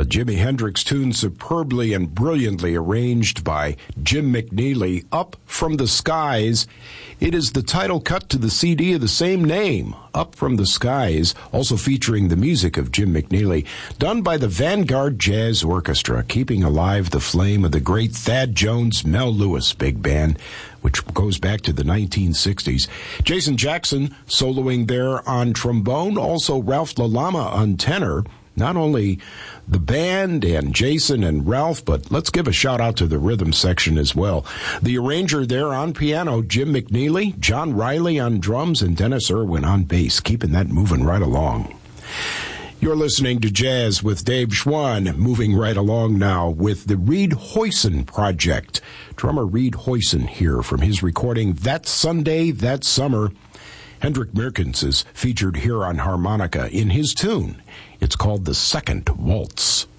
A Jimi Hendrix tune superbly and brilliantly arranged by Jim McNeely, Up From the Skies. It is the title cut to the CD of the same name, Up From the Skies, also featuring the music of Jim McNeely, done by the Vanguard Jazz Orchestra, keeping alive the flame of the great Thad Jones, Mel Lewis big band, which goes back to the 1960s. Jason Jackson soloing there on trombone, also Ralph LaLama on tenor. Not only the band and Jason and Ralph, but let's give a shout out to the rhythm section as well. The arranger there on piano, Jim McNeely, John Riley on drums, and Dennis Irwin on bass, keeping that moving right along. You're listening to Jazz with Dave Schwann, moving right along now with the Reed Hoyson Project. Drummer Reed Hoyson here from his recording That Sunday, That Summer. Hendrik Meerkens is featured here on harmonica in his tune. It's called The Second Waltz.